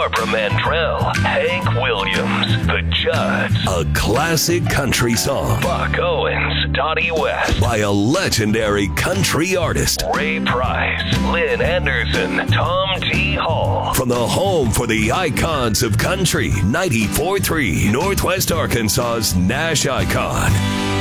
Barbara Mandrell, Hank Williams, The Judds, a classic country song, Buck Owens, Dottie West, by a legendary country artist, Ray Price, Lynn Anderson, Tom T. Hall, from the home for the icons of country, 94.3 Northwest Arkansas's Nash Icon.